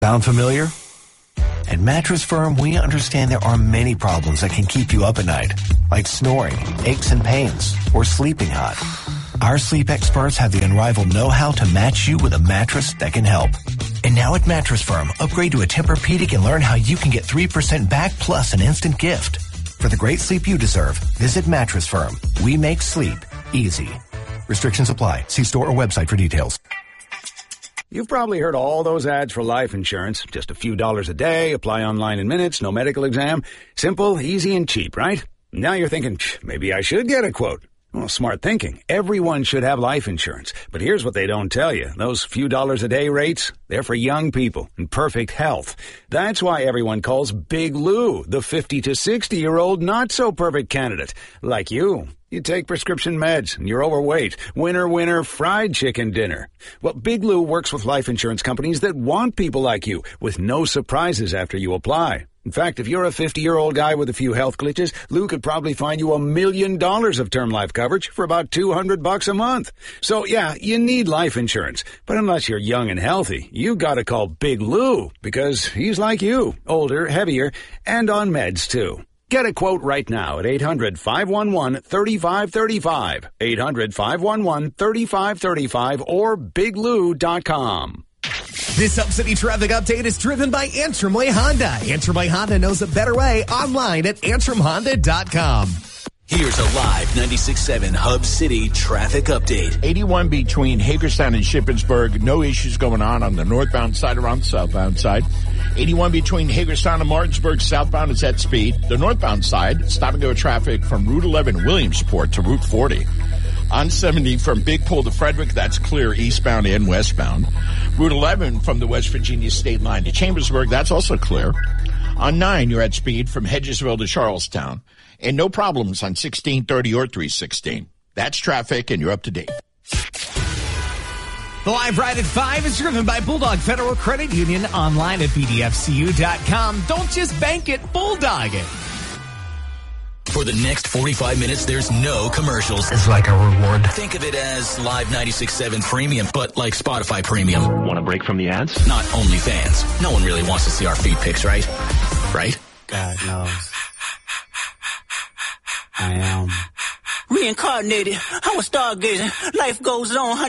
Sound familiar? At Mattress Firm, we understand there are many problems that can keep you up at night, like snoring, aches and pains, or sleeping hot. Our sleep experts have the unrivaled know-how to match you with a mattress that can help. And now at Mattress Firm, upgrade to a Tempur-Pedic and learn how you can get 3% back plus an instant gift. For the great sleep you deserve, visit Mattress Firm. We make sleep easy. Restrictions apply. See store or website for details. You've probably heard all those ads for life insurance. Just a few dollars a day, apply online in minutes, no medical exam. Simple, easy, and cheap, right? Now you're thinking, maybe I should get a quote. Well, smart thinking. Everyone should have life insurance. But here's what they don't tell you. Those few dollars a day rates, they're for young people in perfect health. That's why everyone calls Big Lou the 50 to 60-year-old not-so-perfect candidate. Like you. You take prescription meds, and you're overweight. Winner, winner, fried chicken dinner. Well, Big Lou works with life insurance companies that want people like you, with no surprises after you apply. In fact, if you're a 50-year-old guy with a few health glitches, Lou could probably find you $1 million of term life coverage for about $200 a month. So, yeah, you need life insurance. But unless you're young and healthy, you gotta call Big Lou, because he's like you, older, heavier, and on meds, too. Get a quote right now at 800-511-3535, 800-511-3535, or biglou.com. This Up-City traffic update is driven by Antrim Way Honda. Antrim Way Honda knows a better way. Online at antrimhonda.com. Here's a live 96.7 Hub City traffic update. 81 between Hagerstown and Shippensburg. No issues going on the northbound side or on the southbound side. 81 between Hagerstown and Martinsburg. Southbound is at speed. The northbound side, stop and go traffic from Route 11 Williamsport to Route 40. On 70 from Big Pool to Frederick, that's clear eastbound and westbound. Route 11 from the West Virginia state line to Chambersburg, that's also clear. On 9, you're at speed from Hedgesville to Charlestown. And no problems on 1630 or 316. That's traffic, and you're up to date. The Live Ride at 5 is driven by Bulldog Federal Credit Union, online at bdfcu.com. Don't just bank it, Bulldog it. For the next 45 minutes, there's no commercials. It's like a reward. Think of it as Live 96.7 Premium, but like Spotify Premium. Want a break from the ads? Not OnlyFans. No one really wants to see our feet pics, right? Right? God knows. I am reincarnated. I was stargazing. Life goes on.